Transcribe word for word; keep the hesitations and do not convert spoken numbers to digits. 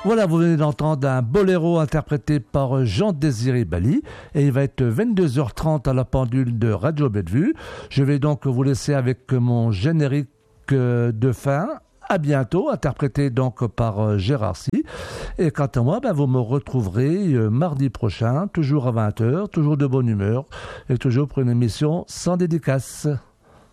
Voilà, vous venez d'entendre un boléro interprété par Jean-Désiré Bali et il va être vingt-deux heures trente à la pendule de Radio Bellevue. Je vais donc vous laisser avec mon générique de fin. À bientôt, interprété donc par Gérard Sy. Et quant à moi, ben, vous me retrouverez mardi prochain, toujours à vingt heures, toujours de bonne humeur et toujours pour une émission sans dédicace.